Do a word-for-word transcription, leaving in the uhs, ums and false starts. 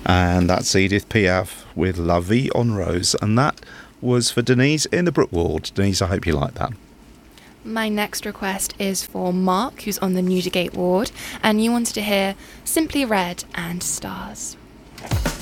And that's Edith Piaf with La Vie en Rose. And that was for Denise in the Brook Ward. Denise, I hope you like that. My next request is for Mark, who's on the Newdigate ward, and you wanted to hear Simply Red and Stars.